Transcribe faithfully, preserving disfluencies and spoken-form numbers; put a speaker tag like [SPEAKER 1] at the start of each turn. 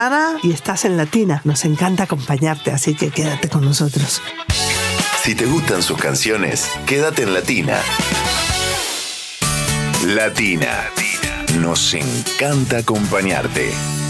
[SPEAKER 1] Ana y estás en Latina. Nos encanta acompañarte, así que quédate con nosotros.
[SPEAKER 2] Si te gustan sus canciones, quédate en Latina. Latina. Nos encanta acompañarte.